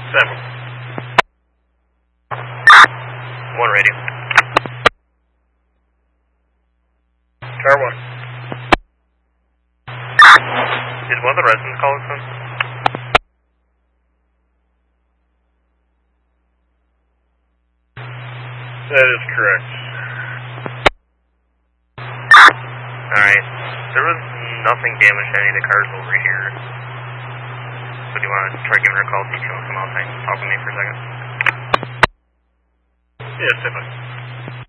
7. 1 radio. Car 1. Did one of the residents call us in? That is correct. Alright. There was nothing damaged to any of the cars over here. So do you want to try giving her a call, see if you want to come outside and talk with me for a second? Yeah, it's fine.